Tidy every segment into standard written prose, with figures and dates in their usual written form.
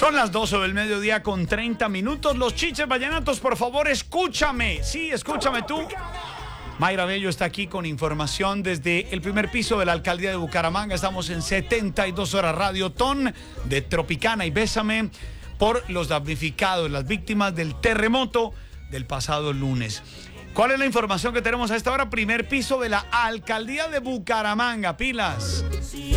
Son las 12 del mediodía con 30 minutos. Los chiches vallenatos, por favor, escúchame. Sí, escúchame tú. Mayra Bello está aquí con información desde el primer piso de la alcaldía de Bucaramanga. Estamos en 72 horas Radiotón de Tropicana y Bésame por los damnificados, las víctimas del terremoto del pasado lunes. ¿Cuál es la información que tenemos a esta hora? Primer piso de la alcaldía de Bucaramanga. Pilas.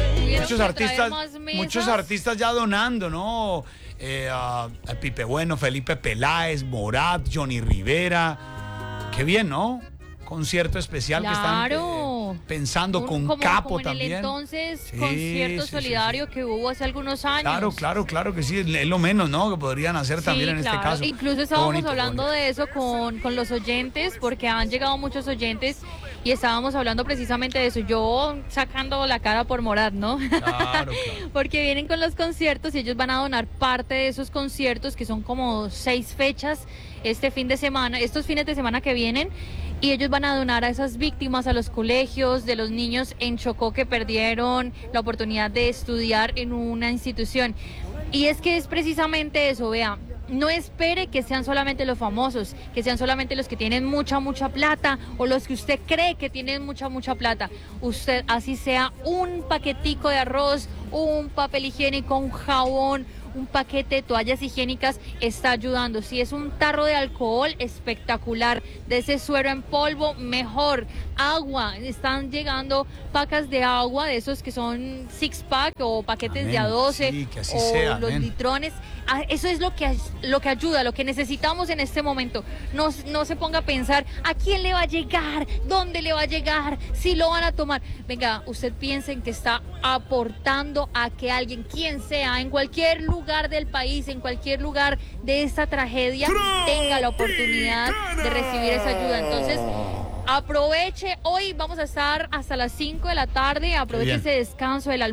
Muchos artistas ya donando, ¿no? Pipe Bueno, Felipe Peláez, Morat, Johnny Rivera. Qué bien, ¿no? Concierto especial que están pensando con Capo como también. En el entonces concierto solidario que hubo hace algunos años. Claro que sí, es lo menos, ¿no? Que podrían hacer también en este caso. Incluso estábamos hablando de eso con los oyentes, porque han llegado muchos oyentes y estábamos hablando precisamente de eso. Yo sacando la cara por Morat, ¿no? Claro. Porque vienen con los conciertos y ellos van a donar parte de esos conciertos, que son como 6 fechas estos fines de semana que vienen. Y ellos van a donar a esas víctimas, a los colegios de los niños en Chocó que perdieron la oportunidad de estudiar en una institución. Y es que es precisamente eso, vea. No espere que sean solamente los famosos, que sean solamente los que tienen mucha plata o los que usted cree que tienen mucha plata. Usted, así sea un paquetico de arroz, un papel higiénico, un jabón, un paquete de toallas higiénicas, está ayudando. Si es un tarro de alcohol, espectacular. De ese suero en polvo, mejor. Agua, están llegando pacas de agua, de esos que son 6-pack o paquetes de A12, sí, que así o sea, los litrones. Eso es lo que ayuda, lo que necesitamos en este momento. No se ponga a pensar a quién le va a llegar, dónde le va a llegar, si lo van a tomar. Venga, usted piensa en que está aportando a que alguien, quien sea, en cualquier lugar del país, en cualquier lugar de esta tragedia, tenga la oportunidad de recibir esa ayuda. Entonces, aproveche, hoy vamos a estar hasta las 5 de la tarde, aproveche ese descanso del almuerzo.